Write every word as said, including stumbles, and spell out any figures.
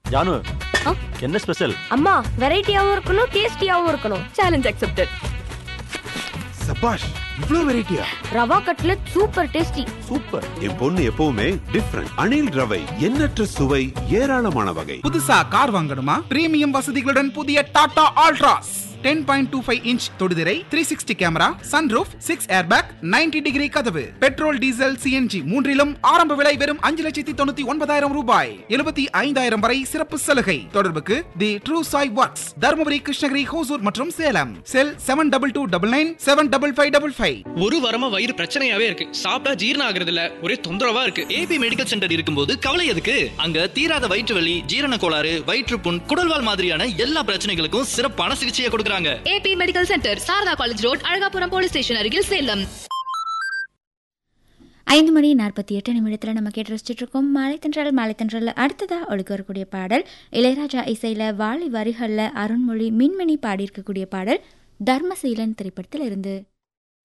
ஜானு, என்ன ஸ்பெஷல்? அம்மா, வெரைட்டியாவும் இருக்கணும், டேஸ்டியாவும் இருக்கணும். Challenge accepted. சபாஷ், இவ்ளோ வெரைட்டியா? Rava cutlet super tasty. Super. என் பொண்ணு எப்பவுமே டிஃபரண்ட். அணில் ரவை, எண்ணற்ற சுவை, ஏராளமான வகை. புதுசா கார் வாங்கணுமா? பிரீமியம் வசதிகளுடன் புதிய Tata Altroz ten point two five inch தொடுதிரை, three sixty camera, sunroof, six airbag, ninety degree கதவு, பெட்ரோல், டீசல், சிஎன்ஜி மூன்றிலும் ஆரம்ப விலை வெறும் அஞ்சு லட்சத்தி தொண்ணூத்தி ஒன்பதாயிரம் ரூபாய். எழுபத்தி ஐந்தாயிரம் வரை சிறப்பு சலுகை. தொடர்புக்கு தி ட்ரூ சாய் ஒர்க்ஸ், தருமபுரி, கிருஷ்ணகிரி, ஹோசூர் மற்றும் சேலம். செல் seven double two double nine seven double five double five. ஒரு வாரமா வயிறு பிரச்சனையாவே இருக்கு. சாப்பிட்டா ஜீரணம் ஆகுறது இல்ல, ஒரே தொந்தரவா இருக்கு. ஏபி மெடிக்கல் சென்டர் இருக்கும்போது கவலை எதுக்கு? அங்க தீராத வயிற்று வலி, ஜீரண கோளாறு, வயிற்றுப்புண், குடல்வால் மாதிரியான எல்லா பிரச்சனைகளுக்கும் சிறப்பான சிகிச்சையை கொடுக்கறாங்க. AB medical centre, Saradha college road, Alagapuram police station அருகில், சேலம். ஐந்து மணி நாற்பத்தி எட்டு நிமிடத்தில் நம்ம கேட்டு ரசிச்சுட்டு இருக்கோம் மாலை தென்றல். மாலை தென்றல் அடுத்ததா ஒழுக்க வரக்கூடிய பாடல் இளையராஜா இசையில வாலி வரிகள்ல அருண்மொழி மின்மினி பாடியிருக்கக்கூடிய பாடல் தர்மசீலன் திரைப்படத்தில் இருந்து.